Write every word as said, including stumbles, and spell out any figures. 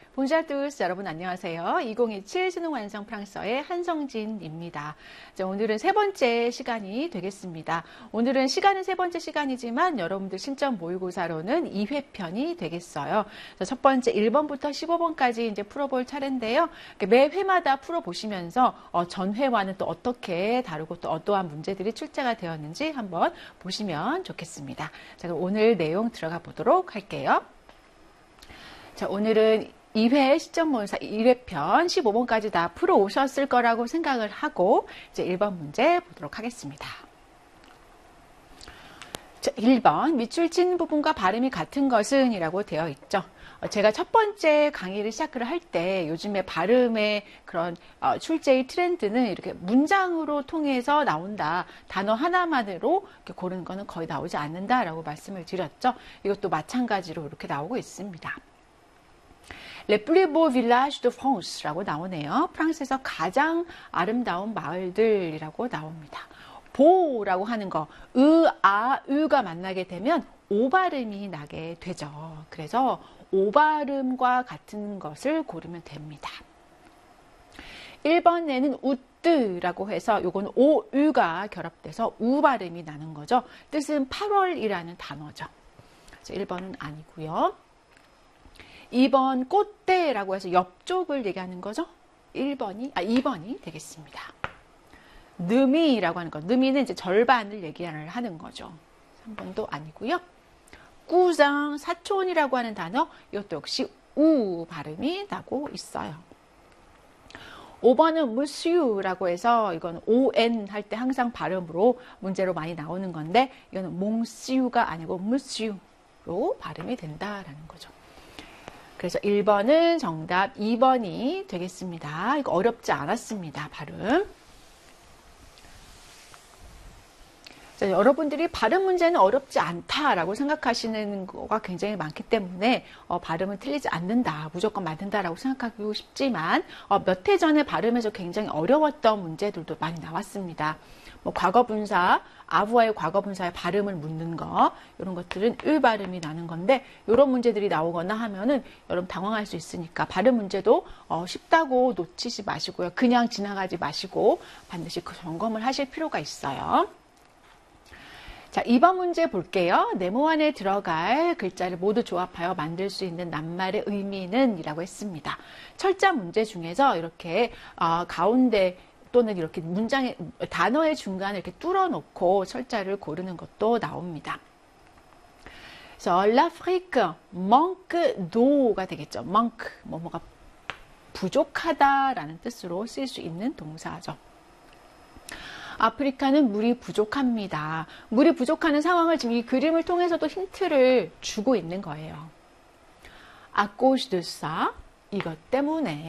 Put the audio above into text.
본샤 tous 여러분 안녕하세요. 이천이십칠 수능 완성 프랑스어의 한성진입니다. 자, 오늘은 세 번째 시간이 되겠습니다. 오늘은 시간은 세 번째 시간이지만 여러분들 신점 모의고사로는 이 회 편이 되겠어요. 자, 첫 번째 일 번부터 십오 번까지 이제 풀어볼 차례인데요. 매 회마다 풀어보시면서 어, 전 회와는 또 어떻게 다르고 또 어떠한 문제들이 출제가 되었는지 한번 보시면 좋겠습니다. 자, 그럼 오늘 내용 들어가 보도록 할게요. 자, 오늘은 이 회 시점모의고사 일 회 편 십오 번까지 다 풀어 오셨을 거라고 생각을 하고 이제 일 번 문제 보도록 하겠습니다. 자, 일 번 밑줄 친 부분과 발음이 같은 것은 이라고 되어 있죠. 제가 첫 번째 강의를 시작을 할 때 요즘에 발음의 그런 출제의 트렌드는 이렇게 문장으로 통해서 나온다. 단어 하나만으로 이렇게 고르는 거는 거의 나오지 않는다라고 말씀을 드렸죠. 이것도 마찬가지로 이렇게 나오고 있습니다. Les plus beaux villages de France라고 나오네요. 프랑스에서 가장 아름다운 마을들이라고 나옵니다. 보라고 하는 거, 으, 아, 으가 만나게 되면 오 발음이 나게 되죠. 그래서 오 발음과 같은 것을 고르면 됩니다. 일 번에는 우뜨라고 해서 요건 오, 으가 결합돼서 우 발음이 나는 거죠. 뜻은 팔월이라는 단어죠. 일 번은 아니고요. 이 번 꽃대라고 해서 옆쪽을 얘기하는 거죠. 일 번이, 아, 이 번이 되겠습니다. 느미라고 하는 거. 느미는 이제 절반을 얘기하는 거죠. 삼 번도 아니고요. 꾸장, 사촌이라고 하는 단어, 이것도 역시 우 발음이 나고 있어요. 오 번은 무스유라고 해서 이건 온 할 때 항상 발음으로 문제로 많이 나오는 건데 이거는 몽스유가 아니고 무스유로 발음이 된다라는 거죠. 그래서 일 번은 정답, 이 번이 되겠습니다. 이거 어렵지 않았습니다, 발음. 자, 여러분들이 발음 문제는 어렵지 않다라고 생각하시는 거가 굉장히 많기 때문에 어, 발음은 틀리지 않는다, 무조건 맞는다라고 생각하고 싶지만 어, 몇 해 전에 발음에서 굉장히 어려웠던 문제들도 많이 나왔습니다. 뭐 과거분사, 아부와의 과거분사의 발음을 묻는 거, 이런 것들은 을 발음이 나는 건데 이런 문제들이 나오거나 하면은 여러분 당황할 수 있으니까 발음 문제도 어, 쉽다고 놓치지 마시고요. 그냥 지나가지 마시고 반드시 그 점검을 하실 필요가 있어요. 자, 이 번 문제 볼게요. 네모 안에 들어갈 글자를 모두 조합하여 만들 수 있는 낱말의 의미는 이라고 했습니다. 철자 문제 중에서 이렇게 어, 가운데 또는 이렇게 문장의 단어의 중간에 이렇게 뚫어 놓고 철자를 고르는 것도 나옵니다. 그래서 l'Afrique manque d'eau가 되겠죠. manque, 뭐뭐가 부족하다라는 뜻으로 쓸 수 있는 동사죠. 아프리카는 물이 부족합니다. 물이 부족하는 상황을 지금 이 그림을 통해서도 힌트를 주고 있는 거예요. à cause de ça, 이것 때문에